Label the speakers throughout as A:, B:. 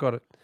A: got it.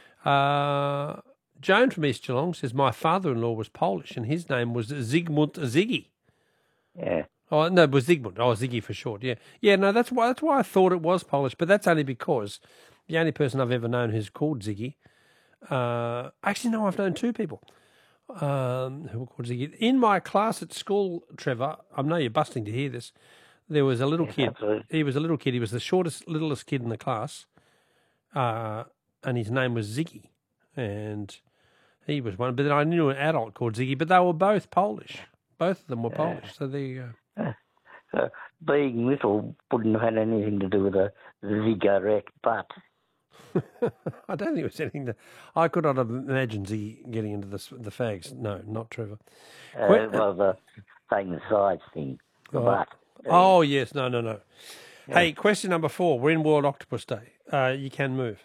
A: Joan from East Geelong says, my father-in-law was Polish and his name was Zygmunt Ziggy.
B: Yeah.
A: Oh, no, it was Zygmunt. Oh, Ziggy for short, yeah. Yeah, no, that's why I thought it was Polish, but that's only because the only person I've ever known who's called Ziggy, actually, no, I've known two people who were called Ziggy. In my class at school, Trevor, I know you're busting to hear this, there was a little kid.
B: Absolutely.
A: He was a little kid. He was the shortest, littlest kid in the class, and his name was Ziggy. And he was one. But then I knew an adult called Ziggy, but they were both Polish. Both of them were Polish. So there you go.
B: So being little wouldn't have had anything to do with a cigarette butt.
A: I don't think it was anything that I could not have imagined Ziggy getting into the fags. No, not Trevor.
B: Well, the same size thing, the butt.
A: Oh, yes. No. Yeah. Hey, question number 4. We're in World Octopus Day. You can move.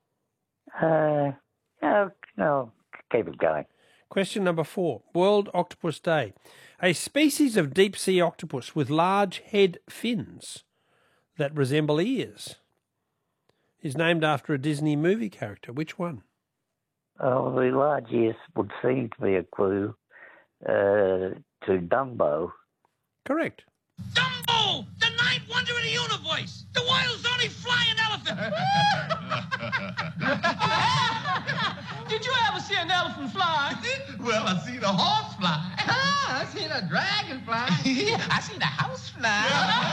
B: No, keep it going.
A: Question number 4. World Octopus Day. A species of deep-sea octopus with large head fins that resemble ears is named after a Disney movie character. Which one?
B: Oh, the large ears would seem to be a clue to Dumbo.
A: Correct.
C: Dumbo, the ninth wonder of the universe, the world's only flying elephant. Did you ever see an elephant fly?
D: Well, I seen a horse fly.
C: I seen a dragon fly. I seen a house fly.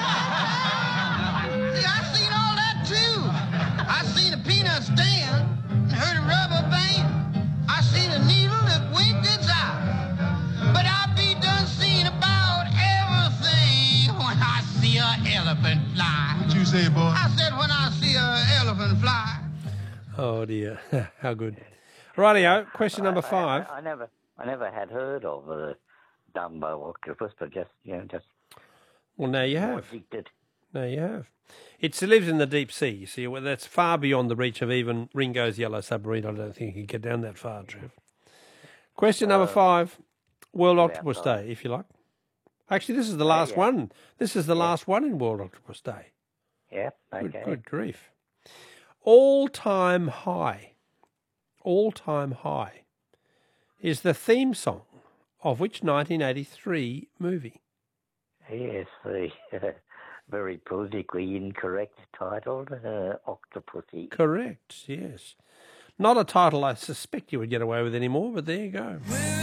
D: See, I seen all that too. I seen a peanut stand and heard a rubber band. I seen a needle that winked its eye. But I be done seeing about everything when I see an elephant fly.
E: What you say, boy?
D: I said when I see an elephant fly.
A: Oh, dear. How good. Rightio, question number 5.
B: I never had heard of the Dumbo octopus, but just.
A: Well, now you have.
B: Addicted.
A: Now you have. It lives in the deep sea, you see. Well, that's far beyond the reach of even Ringo's Yellow Submarine. I don't think you can get down that far, Trev. Question number 5, World Octopus Day, if you like. Actually, this is the last one. This is the last one in World Octopus Day.
B: Yeah, okay.
A: Good grief. All-Time High is the theme song of which 1983 movie?
B: Yes, the very politically incorrect titled Octopussy.
A: Correct, yes. Not a title I suspect you would get away with anymore, but there you go.